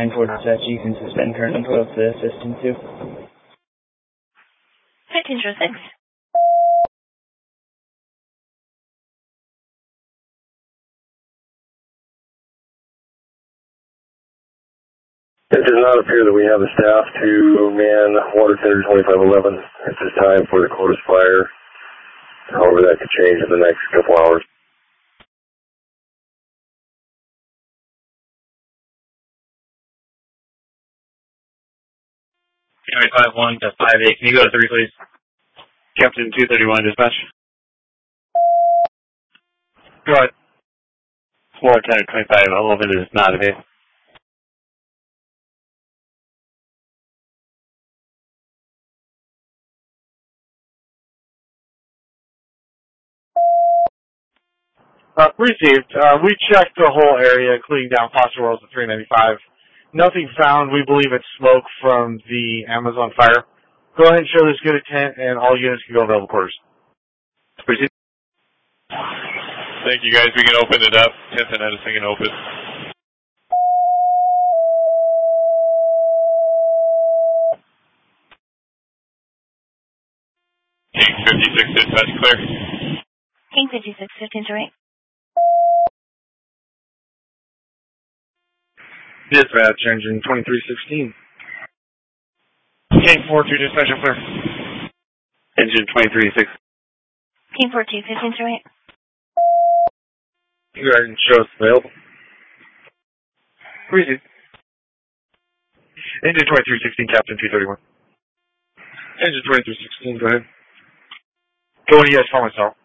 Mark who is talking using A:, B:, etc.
A: for dispatch, you can suspend current and put up the system too.
B: 1506.
C: It does not appear that we have the staff to man water tender 2511 at this time for the Codis fire. However, that could change in the next couple hours.
D: January 51 to 58. Can you go to 3, please? Captain 231, dispatch. Go ahead. Water tender 25, 11 is not available.
E: Received. We checked the whole area, including down Foster Wells at 395. Nothing found. We believe it's smoke from the Amazon fire. Go ahead and show this good intent, and all units can go available quarters.
D: Received.
F: Thank you, guys. We can open it up. 10th and Edison can open. King 56, dispatch clear.
B: King 56, 15 to 8.
E: Dispatch, engine 2316.
D: King 42, dispatch clear. Engine 23-6.
B: King 42, 15 to 8.
E: Go ahead and show us available.
D: Received.
E: Engine 2316, Captain 231. Engine 2316, go ahead. Go when you guys call myself.